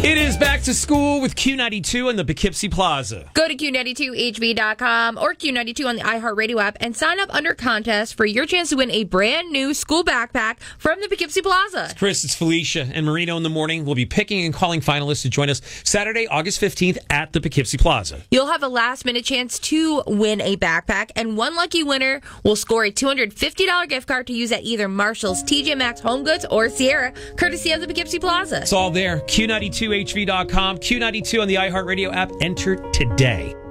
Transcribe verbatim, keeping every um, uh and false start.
It is back to school with Q ninety-two and the Poughkeepsie Plaza. Go to Q ninety-two H V dot com or Q ninety-two on the iHeartRadio app and sign up under contest for your chance to win a brand new school backpack from the Poughkeepsie Plaza. It's Chris, it's Felicia, and Marino in the morning. We'll be picking and calling finalists to join us Saturday, August fifteenth at the Poughkeepsie Plaza. You'll have a last-minute chance to win a backpack, and one lucky winner will score a two hundred fifty dollars gift card to use at either Marshall's, T J Maxx, Home Goods, or Sierra, courtesy of the Poughkeepsie Plaza. It's all there. Q ninety-two H V dot com, Q ninety-two on the iHeartRadio app. Enter today.